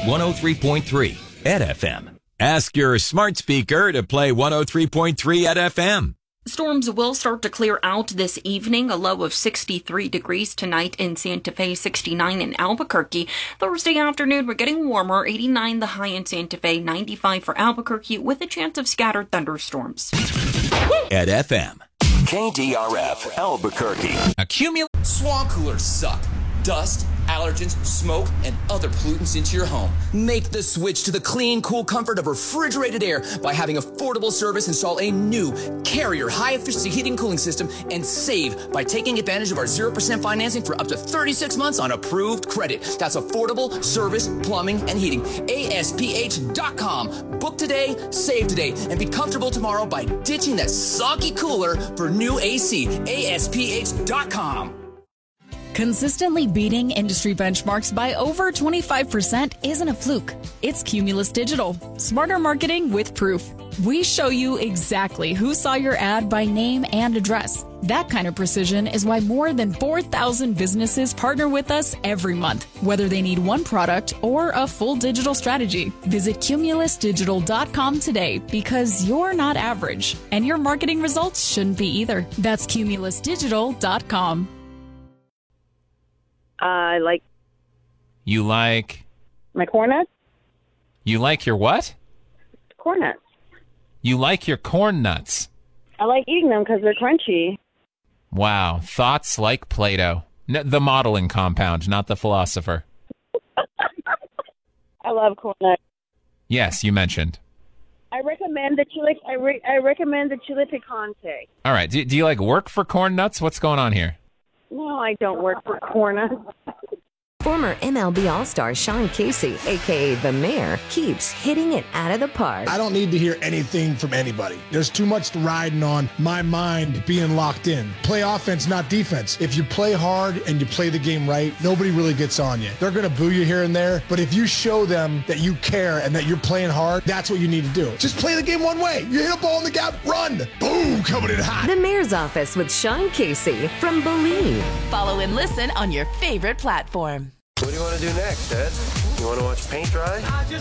103.3 at FM. Ask your smart speaker to play 103.3 at FM. Storms will start to clear out this evening, a low of 63 degrees tonight in Santa Fe, 69 in Albuquerque. Thursday afternoon, we're getting warmer, 89 the high in Santa Fe, 95 for Albuquerque, with a chance of scattered thunderstorms. At FM. KDRF, Albuquerque. Swamp coolers suck. Dust, allergens, smoke, and other pollutants into your home. Make the switch to the clean, cool comfort of refrigerated air by having affordable service install a new Carrier high-efficiency heating and cooling system and save by taking advantage of our 0% financing for up to 36 months on approved credit. That's affordable service, plumbing, and heating. ASPH.com. Book today, save today, and be comfortable tomorrow by ditching that soggy cooler for new AC. ASPH.com. Consistently beating industry benchmarks by over 25% isn't a fluke. It's Cumulus Digital. Smarter marketing with proof. We show you exactly who saw your ad by name and address. That kind of precision is why more than 4,000 businesses partner with us every month, whether they need one product or a full digital strategy. Visit cumulusdigital.com today because you're not average, and your marketing results shouldn't be either. That's cumulusdigital.com. You like? My corn nuts? You like your what? Corn nuts. You like your corn nuts. I like eating them because they're crunchy. Wow. Thoughts like Plato. The modeling compound, not the philosopher. I love corn nuts. Yes, you mentioned. I recommend the chile. I recommend the chile picante. All right. Do you like work for corn nuts? What's going on here? No, I don't work for corn nuts. Former MLB All-Star Sean Casey, a.k.a. The Mayor, keeps hitting it out of the park. I don't need to hear anything from anybody. There's too much riding on my mind being locked in. Play offense, not defense. If you play hard and you play the game right, nobody really gets on you. They're going to boo you here and there, but if you show them that you care and that you're playing hard, that's what you need to do. Just play the game one way. You hit a ball in the gap, run. Boom, coming in hot. The Mayor's Office with Sean Casey from Believe. Follow and listen on your favorite platform. What do you want to do next, Ed? You want to watch paint dry?